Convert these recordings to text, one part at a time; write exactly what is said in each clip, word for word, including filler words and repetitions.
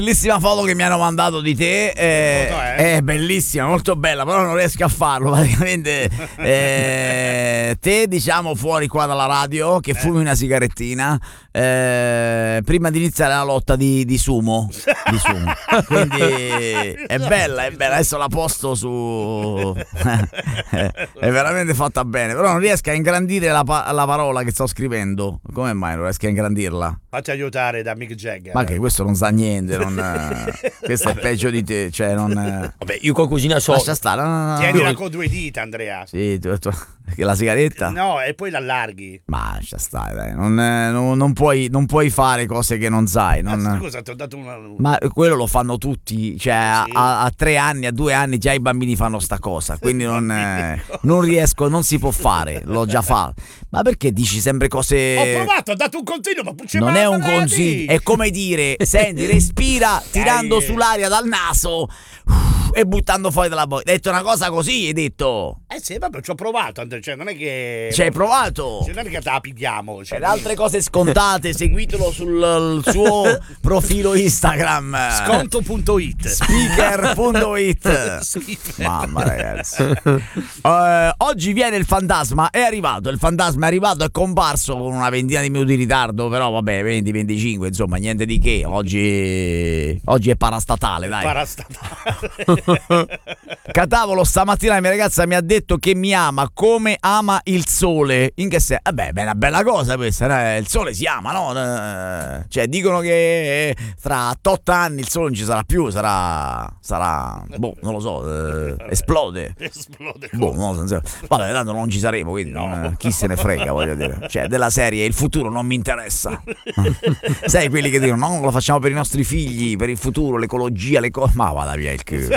Bellissima foto che mi hanno mandato di te, eh, Foto, eh? è bellissima, molto bella, però non riesco a farlo praticamente. Eh, te diciamo fuori qua dalla radio che fumi una sigarettina eh, prima di iniziare la lotta di, di sumo, di sumo. Quindi è bella, è bella, adesso la posto su è veramente fatta bene, però non riesco a ingrandire la, pa- la parola che sto scrivendo. Come mai non riesco a ingrandirla? Facci aiutare da Mick Jagger. Ma che questo non sa niente, non, eh, questo è peggio di te, cioè non. eh, Vabbè, io qualcosina so. Lascia stare, no, no, no. Tienila con due dita, Andrea. Sì, tu, tu, che la sigaretta? No, e poi l'allarghi. Ma lascia stare, dai, non, eh, non, non puoi, non puoi fare cose che non sai. Non. Ma scusa, ti ho dato una. Ma quello lo fanno tutti, cioè a, Sì. a, a tre anni, a due anni già i bambini fanno sta cosa, quindi non, eh, non riesco, non si può fare, l'ho già fatto. Ma perché dici sempre cose. Ho provato, ho dato un consiglio, ma pucci Non è un consiglio, è come dire, senti, respira tirando Dai. sull'aria dal naso uff, e buttando fuori dalla bocca. Hai detto una cosa così, hai detto. Eh sì, vabbè, ci ho provato, Andrea, cioè non è che. Ci hai provato. Cioè, non è che te la pigliamo. Cioè, Per altre cose scontate, seguitelo sul suo profilo Instagram. Sconto punto it. Speaker punto it. Sì. Mamma ragazzi. Eh, oggi viene il fantasma, è arrivato, il fantasma è arrivato, è comparso con una ventina di minuti di ritardo, però vabbè, venti venticinque, insomma, niente di che. Oggi oggi è parastatale, dai. Parastatale. Catavolo, stamattina la mia ragazza mi ha detto che mi ama come ama il sole. In che senso? Vabbè, è una bella cosa questa, eh? Il sole si ama, no? Eh, Cioè, dicono che fra tot anni il sole non ci sarà più, sarà sarà boh, non lo so, eh, esplode. Esplode. Boh, non lo so. Vabbè, tanto non ci saremo, quindi non- chi se ne frega, voglio dire. Cioè, della serie il futuro non mi interessa. Sai quelli che dicono no, lo facciamo per i nostri figli, per il futuro, l'ecologia, le cose. Ma vada via il culo.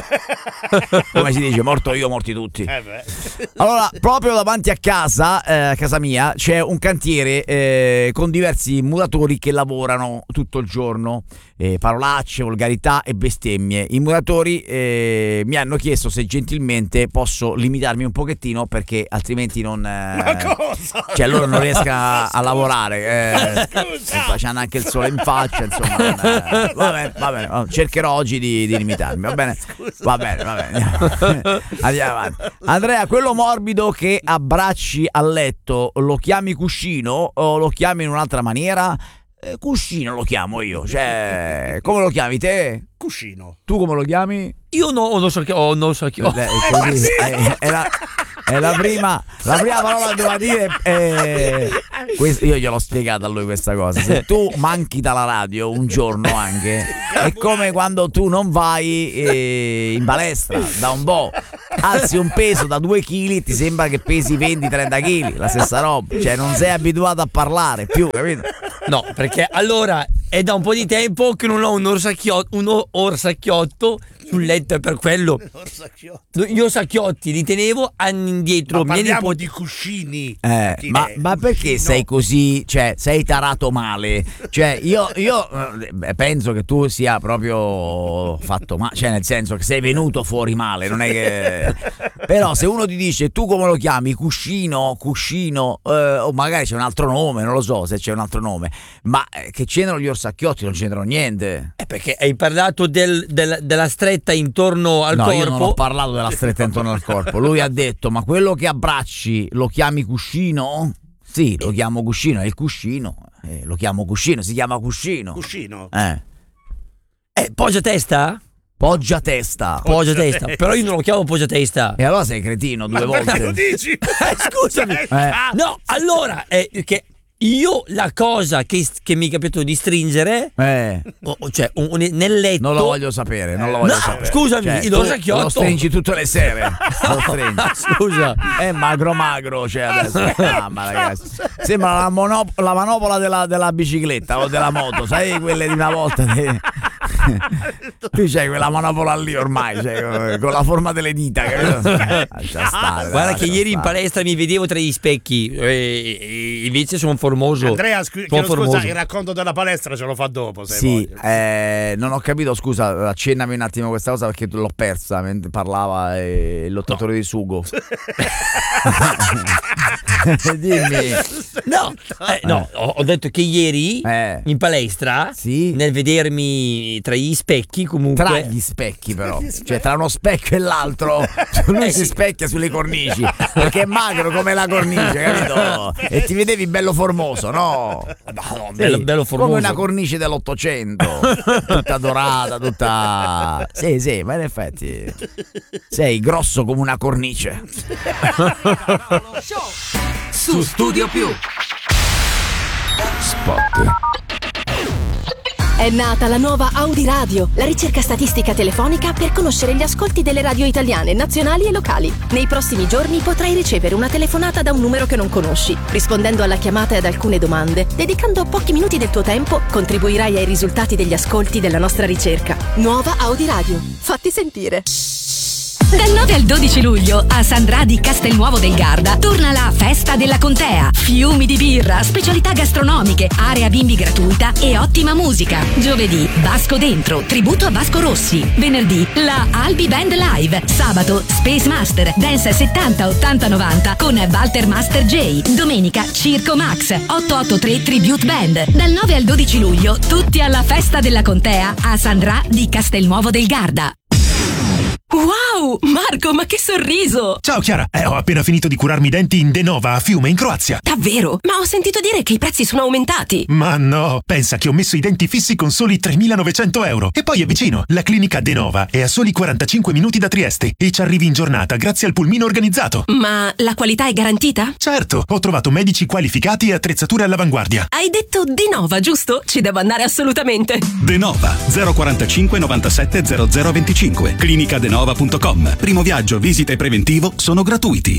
Come si dice, morto io, morti tutti. Eh beh. Allora, proprio davanti a casa, eh, a casa mia, c'è un cantiere eh, con diversi muratori che lavorano tutto il giorno. Eh, parolacce, volgarità e bestemmie. I muratori eh, mi hanno chiesto se gentilmente posso limitarmi un pochettino perché altrimenti non. Eh, Ma cosa? Cioè loro non riescono a, a lavorare. Eh, Scusa. c'hanno anche il sole in faccia, insomma. non, eh, va bene, va bene. oh, Cercherò oggi di, di limitarmi, va bene? Va bene, va bene. Andiamo. Andiamo avanti. Andrea, quello morbido che abbracci a letto, lo chiami cuscino o lo chiami in un'altra maniera? Eh, cuscino lo chiamo io, cioè, come lo chiami te? Cuscino. Tu come lo chiami? Io no, non so che. Oh, non so che. oh. Eh, così, è, è la, è la prima la prima parola che doveva dire eh, questo, io gliel'ho spiegata a lui questa cosa. Se tu manchi dalla radio un giorno anche è come quando tu non vai eh, in palestra da un po', alzi un peso da due chili, ti sembra che pesi venti trenta chili, la stessa roba, cioè non sei abituato a parlare più, capito? No, perché allora è da un po' di tempo che non ho un orsacchiotto, un orsacchiotto sul letto, è per quello. Orsacchiotto. Gli orsacchiotti li tenevo anni indietro. Ma miei parliamo nipoti- di cuscini. Eh, Chi ma, è? ma perché Cuscino. sei così, cioè sei tarato male? Cioè io, io eh, penso che tu sia proprio fatto male, cioè nel senso che sei venuto fuori male, non è che. Però se uno ti dice tu come lo chiami, cuscino, cuscino, eh, o magari c'è un altro nome, non lo so se c'è un altro nome, ma eh, che c'entrano gli orsacchiotti, non c'entrano niente. Eh, perché hai parlato del- del- della stretta intorno al No, corpo. io non ho parlato della stretta intorno al corpo. Lui ha detto, ma quello che abbracci lo chiami cuscino? Sì, lo chiamo cuscino, è il cuscino. Eh, lo chiamo cuscino, si chiama cuscino. Cuscino. Eh, Eh, poggia testa? poggia testa. Poggia testa. Però io non lo chiamo poggia testa. E allora sei cretino due Ma perché lo volte. dici? Eh, scusami. Eh. No, allora è che io la cosa che, che mi è capitato di stringere, Eh, o- o cioè un- un- nel letto. non lo voglio sapere, non lo voglio No, sapere. scusami, Cioè, il tu orsacchiotto. lo stringi tutte le sere. Lo stringi. Scusa. È magro magro, cioè adesso. Mamma ragazzi. Sembra la, mono- la manopola della, della bicicletta o della moto, sai quelle di una volta. Che... Tu c'hai quella manopola lì ormai, cioè, con la forma delle dita, capito? Lascia stare, Guarda lascia che ieri in stare. palestra mi vedevo tra gli specchi e, e invece sono formoso. Andrea, scu- sono chiedo scusa, formoso. il racconto della palestra ce lo fa dopo. Se Sì, voglio. eh, non ho capito, scusa, accennami un attimo questa cosa perché l'ho persa mentre parlava eh, il lottatore di sugo. Dimmi. No, eh, no, ho, ho detto che ieri Eh. in palestra, Sì. nel vedermi tra tra gli specchi comunque. Tra gli specchi però, cioè tra uno specchio e l'altro lui si specchia sulle cornici perché è magro come la cornice, capito? E ti vedevi bello formoso, no? No, no, bello, sì, bello formoso. come una cornice dell'Ottocento, tutta dorata, tutta... Sì, sì, ma in effetti sei grosso come una cornice. Su Studio Più. Spot. È nata la nuova Audi Radio, la ricerca statistica telefonica per conoscere gli ascolti delle radio italiane, nazionali e locali. Nei prossimi giorni potrai ricevere una telefonata da un numero che non conosci. Rispondendo alla chiamata e ad alcune domande, dedicando pochi minuti del tuo tempo, contribuirai ai risultati degli ascolti della nostra ricerca. Nuova Audi Radio. Fatti sentire. Dal nove al dodici luglio a Sandrà di Castelnuovo del Garda torna la Festa della Contea. Fiumi di birra, specialità gastronomiche, area bimbi gratuita e ottima musica. Giovedì, Vasco Dentro, tributo a Vasco Rossi. Venerdì, la Albi Band Live. Sabato, Space Master, Dance settanta ottanta novanta con Walter Master J. Domenica, Circo Max, ottocentoottantatré Tribute Band. Dal nove al dodici luglio, tutti alla Festa della Contea a Sandrà di Castelnuovo del Garda. Wow, Marco, ma che sorriso! Ciao Chiara, eh, ho appena finito di curarmi i denti in Denova a Fiume, in Croazia. Davvero? Ma ho sentito dire che i prezzi sono aumentati. Ma no, pensa che ho messo i denti fissi con soli tremilanovecento euro. E poi è vicino, la clinica Denova è a soli quarantacinque minuti da Trieste e ci arrivi in giornata grazie al pulmino organizzato. Ma la qualità è garantita? Certo, ho trovato medici qualificati e attrezzature all'avanguardia. Hai detto Denova, giusto? Ci devo andare assolutamente. Denova zero quarantacinque novantasette zero zero venticinque. Clinica Denova punto com. Primo viaggio, visita e preventivo sono gratuiti.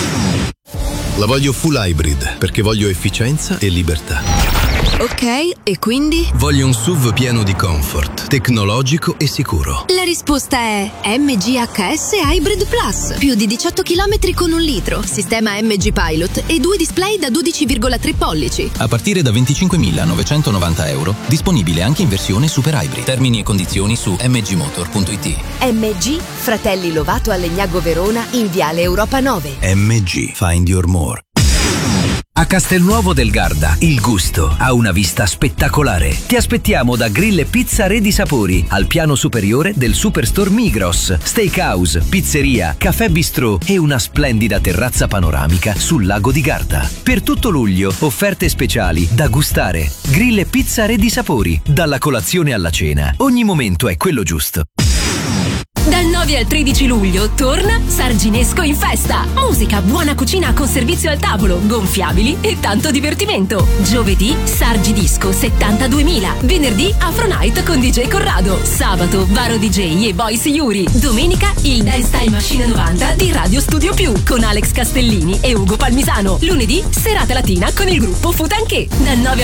La voglio full hybrid perché voglio efficienza e libertà. Ok, e quindi? Voglio un S U V pieno di comfort, tecnologico e sicuro. La risposta è M G H S Hybrid Plus. Più di diciotto chilometri con un litro, sistema M G Pilot e due display da dodici virgola tre pollici. A partire da venticinquemilanovecentonovanta euro, disponibile anche in versione Super Hybrid. Termini e condizioni su m g motor punto i t. M G, Fratelli Lovato a Legnago Verona in Viale Europa nove. M G, find your more. A Castelnuovo del Garda, il gusto ha una vista spettacolare. Ti aspettiamo da Grill e Pizza Re di Sapori, al piano superiore del Superstore Migros, Steakhouse, pizzeria, caffè bistrò e una splendida terrazza panoramica sul lago di Garda. Per tutto luglio, offerte speciali da gustare. Grill e Pizza Re di Sapori, dalla colazione alla cena. Ogni momento è quello giusto. Dal nove al tredici luglio torna Sarginesco in festa. Musica, buona cucina con servizio al tavolo, gonfiabili e tanto divertimento. Giovedì Sargi Disco settantaduemila. Venerdì Afro Night con D J Corrado. Sabato Varo D J e Boys Yuri. Domenica il Dance Time Machine novanta di Radio Studio Più con Alex Castellini e Ugo Palmisano. Lunedì serata latina con il gruppo Futanché. Dal nove